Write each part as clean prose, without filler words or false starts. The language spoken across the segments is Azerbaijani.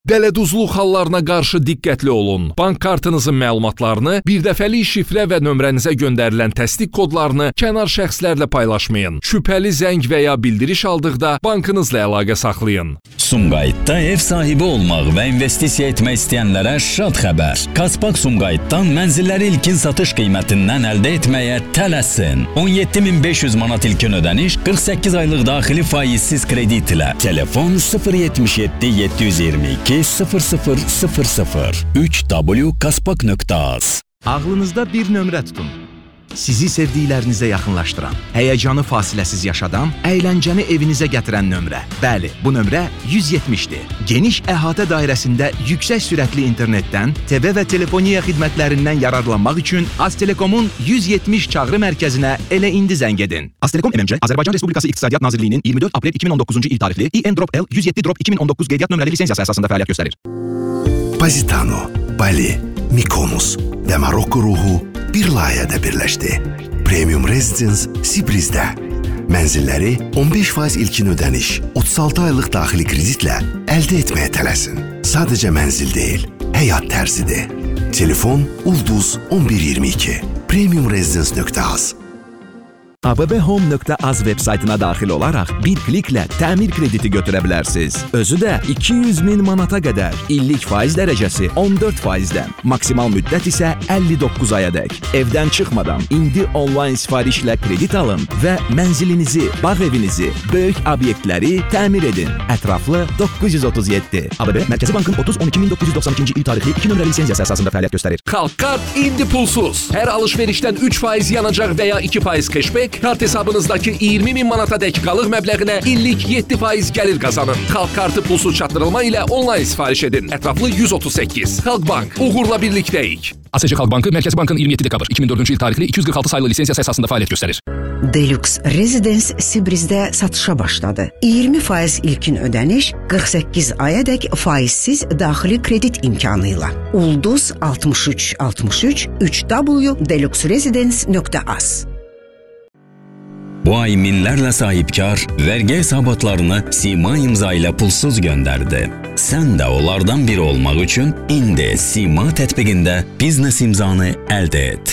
Dələduzluq hallarına qarşı diqqətli olun. Bank kartınızın məlumatlarını, birdəfəlik şifrə və nömrənizə göndərilən təsdiq kodlarını kənar şəxslərlə paylaşmayın. Şübhəli zəng və ya bildiriş aldıqda bankınızla əlaqə saxlayın. Sumqayıtda ev sahibi olmaq və investisiya etmək istəyənlərə şad xəbər. Kaspak Sumqayıtdan mənzilləri ilkin satış qiymətindən əldə etməyə tələsin. 17.500 manat ilkin ödəniş, 48 aylıq daxili faizsiz kredit ilə. Telefon 077 722 0000 3w.kaspak.az. Ağlınızda bir nömrə tutun. Sizi sevdiklərinizə yaxınlaşdıran, həyəcanı fasiləsiz yaşadan, əyləncəni evinizə gətirən nömrə. Bəli, bu nömrə 170-dir. Geniş əhatə dairəsində yüksək sürətli internetdən, TV və telefoniya xidmətlərindən yararlanmaq üçün Aztelekomun 170 çağrı mərkəzinə elə indi zəng edin. Aztelekom MMC, Azərbaycan Respublikası İqtisadiyyat Nazirliyinin 24 aprel 2019-cu il tarixli IN-L 107-2019 qeydiyyat nömrəli lisensiyası əsasında fəaliyyət göstərir. Positano, Bali, Mykonos və Marokko ruhu bir layihədə birləşdi. Premium Residence Sibrizdə. Mənzilləri 15% ilkin ödəniş, 36 aylıq daxili kreditlə əldə etməyə tələsin. Sadəcə mənzil deyil, həyat tərzidir. Telefon Ulduz 1122. premiumresidence.az. abbhome.az veb-saytına daxil olaraq bir kliklə təmir krediti götürə bilərsiniz. Özü də 200.000 manata qədər. İllik faiz dərəcəsi 14%-dən. Maksimal müddət isə 59 ayadək. Evdən çıxmadan indi onlayn sifarişlə kredit alın və mənzilinizi, bağ evinizi, böyük obyektləri təmir edin. Ətraflı 937. ABB Mərkəzi Bankın 30-12-1992-ci il tarixli 2 nömrəli lisensiyası əsasında fəaliyyət göstərir. Xalq kart indi pulsuz. Hər alış-verişdən 3% yanacaq və ya 2% cashback, kart hesabınızdakı 20.000 manata dək qalıq məbləğinə illik 7% gəlir qazanın. Xalq kartı pulsuz çatdırılma ilə onlayn sifariş edin. Ətraflı 138. Xalq Bank. Uğurla birlikdəyik. ASC Xalq Bankı Mərkəzi Bankın 27 dekabr 2004-cü il tarixli 246 saylı lisensiyası əsasında fəaliyyət göstərir. Deluxe Residence Sibrizdə satışa başladı. 20% ilkin ödəniş, 48 ayadək faizsiz daxili kredit imkanı ilə. Ulduz 6363 3w.deluxeresidence.az. Bu ay minlərlə sahibkar vergi hesabatlarını Sima imza ilə pulsuz göndərdi. Sən də onlardan biri olmaq üçün indi Sima tətbiqində biznes imzanı əldə et.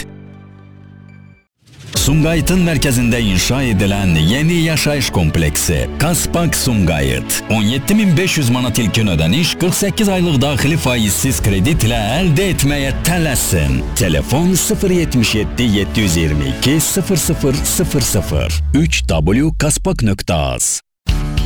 Sumqayıtın mərkəzində inşa edilən yeni yaşayış kompleksi Kaspak Sumqayıt. 17.500 manat ilkin ödəniş, 48 aylıq daxili faizsiz kredit ilə əldə etməyə tələsin. Telefon 077 722 0000 3w.kaspak.az.